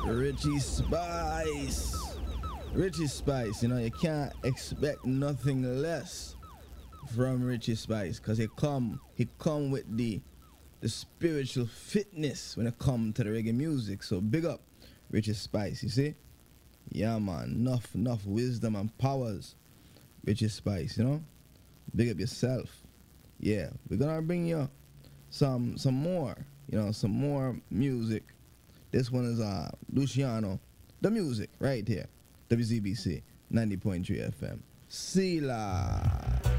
Richie Spice. Richie Spice, you know, you can't expect nothing less from Richie Spice because he come with the spiritual fitness when it come to the reggae music. So big up Richie Spice, you see? Yeah man, enough wisdom and powers. Richie Spice, you know? Big up yourself. Yeah, we're gonna bring you some more, you know, some more music. This one is Luciano, the music right here. WZBC 90.3 FM. Sila.